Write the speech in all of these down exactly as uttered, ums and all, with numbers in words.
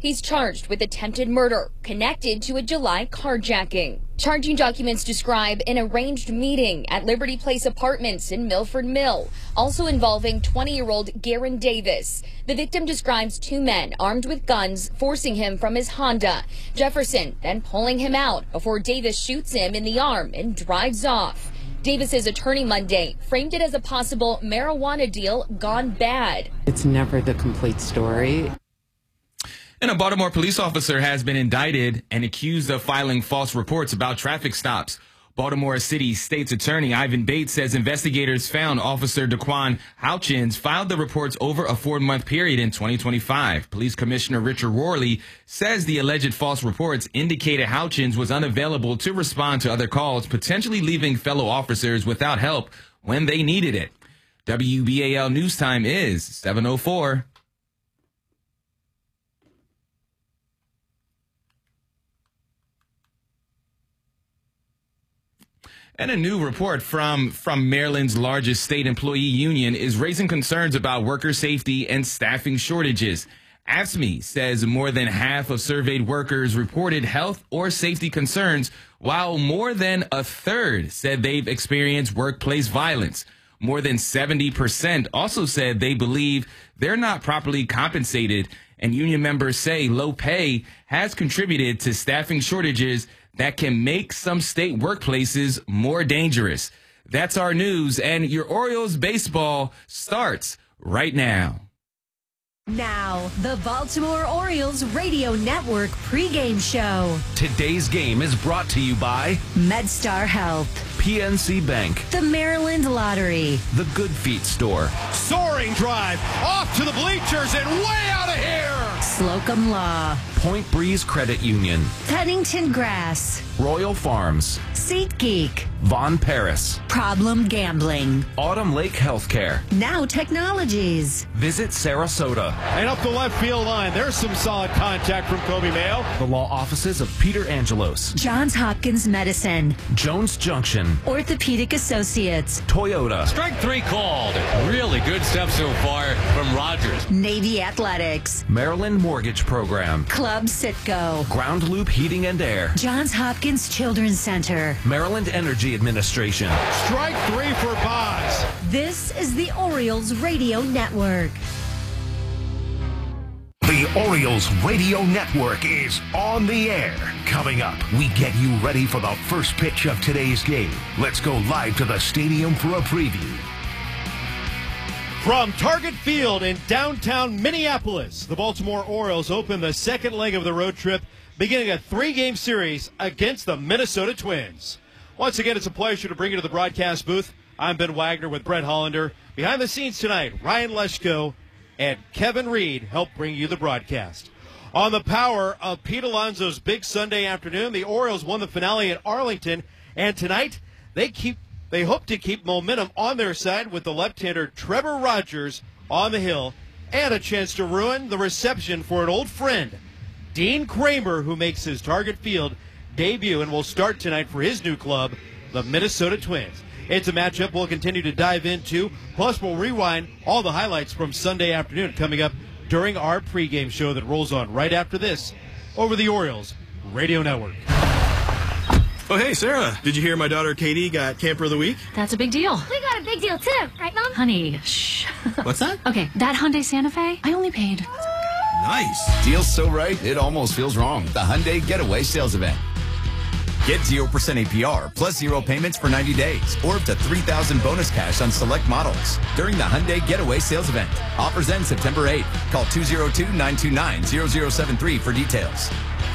He's charged with attempted murder connected to a July carjacking. Charging documents describe an arranged meeting at Liberty Place Apartments in Milford Mill, also involving twenty-year-old Garen Davis. The victim describes two men armed with guns forcing him from his Honda. Jefferson then pulling him out before Davis shoots him in the arm and drives off. Davis's attorney Monday framed it as a possible marijuana deal gone bad. It's never the complete story. And a Baltimore police officer has been indicted and accused of filing false reports about traffic stops. Baltimore City State's Attorney Ivan Bates says investigators found Officer Daquan Houchins filed the reports over a four-month period in twenty twenty-five. Police Commissioner Richard Worley says the alleged false reports indicated Houchins was unavailable to respond to other calls, potentially leaving fellow officers without help when they needed it. W B A L News Time is seven oh four. And a new report from, from Maryland's largest state employee union is raising concerns about worker safety and staffing shortages. A F S C M E says more than half of surveyed workers reported health or safety concerns, while more than a third said they've experienced workplace violence. More than seventy percent also said they believe they're not properly compensated, and union members say low pay has contributed to staffing shortages that can make some state workplaces more dangerous. That's our news, and your Orioles baseball starts right now. Now, the Baltimore Orioles Radio Network pregame show. Today's game is brought to you by MedStar Health, P N C Bank, the Maryland Lottery, the Good Feet Store, soaring drive off to the bleachers and way out of here, Slocum Law, Point Breeze Credit Union, Pennington Grass, Royal Farms, SeatGeek, Von Paris, Problem Gambling, Autumn Lake Healthcare, Now Technologies, Visit Sarasota. And up the left field line, there's some solid contact from Kobe Mayo. The law offices of Peter Angelos, Johns Hopkins Medicine, Jones Junction, Orthopedic Associates, Toyota. Strike three called. Really good stuff so far from Rogers. Navy Athletics, Maryland Mortgage Program, Club Citgo, Ground Loop Heating and Air, Johns Hopkins Children's Center, Maryland Energy Administration. Strike three for Bonds. This is the Orioles Radio Network. The Orioles Radio Network is on the air. Coming up, we get you ready for the first pitch of today's game. Let's go live to the stadium for a preview. From Target Field in downtown Minneapolis, the Baltimore Orioles open the second leg of the road trip, beginning a three-game series against the Minnesota Twins. Once again, it's a pleasure to bring you to the broadcast booth. I'm Ben Wagner with Brett Hollander. Behind the scenes tonight, Ryan Leschko and Kevin Reed help bring you the broadcast. On the power of Pete Alonso's big Sunday afternoon, the Orioles won the finale at Arlington, and tonight they keep they hope to keep momentum on their side with the left-hander Trevor Rogers on the hill, and a chance to ruin the reception for an old friend, Dean Kramer, who makes his Target Field debut and will start tonight for his new club, the Minnesota Twins. It's a matchup we'll continue to dive into, plus we'll rewind all the highlights from Sunday afternoon coming up during our pregame show that rolls on right after this over the Orioles Radio Network. Oh, hey, Sarah, did you hear my daughter Katie got Camper of the Week? That's a big deal. We got a big deal, too. Right, Mom? Honey, shh. What's that? Okay, that Hyundai Santa Fe, I only paid. Nice. Deal's so right, it almost feels wrong. The Hyundai Getaway Sales Event. Get zero percent A P R plus zero payments for ninety days or up to three thousand dollars bonus cash on select models during the Hyundai Getaway Sales Event. Offers end September eighth. Call two oh two, nine two nine, zero zero seven three for details.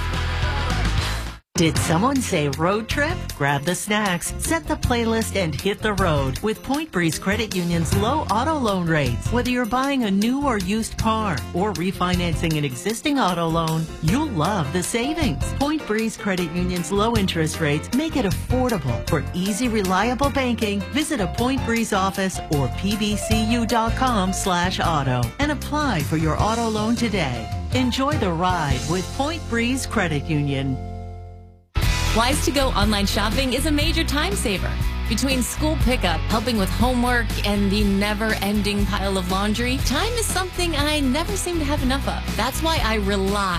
Did someone say road trip? Grab the snacks, set the playlist, and hit the road with Point Breeze Credit Union's low auto loan rates. Whether you're buying a new or used car or refinancing an existing auto loan, you'll love the savings. Point Breeze Credit Union's low interest rates make it affordable. For easy, reliable banking, visit a Point Breeze office or p b c u dot com slash auto and apply for your auto loan today. Enjoy the ride with Point Breeze Credit Union. Wise to Go online shopping is a major time saver. Between school pickup, helping with homework, and the never-ending pile of laundry, time is something I never seem to have enough of. That's why I rely